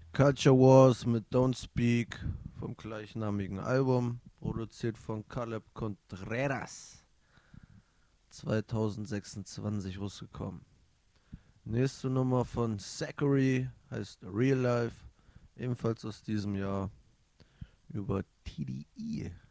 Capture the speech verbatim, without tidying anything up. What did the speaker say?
Culture Wars mit Don't Speak vom gleichnamigen Album, produziert von Caleb Contreras, zwanzig sechsundzwanzig rausgekommen. Nächste Nummer von Zachary heißt Real Life, ebenfalls aus diesem Jahr, über T D E.